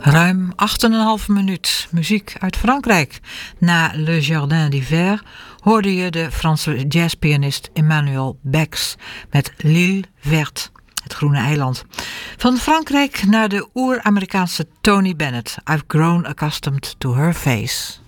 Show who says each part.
Speaker 1: Ruim 8,5 minuut muziek uit Frankrijk. Na Le Jardin d'Hiver hoorde je de Franse jazzpianist Emmanuel Bex met L'Île Verte, het groene eiland. Van Frankrijk naar de oer-Amerikaanse Tony Bennett. I've grown accustomed to her face.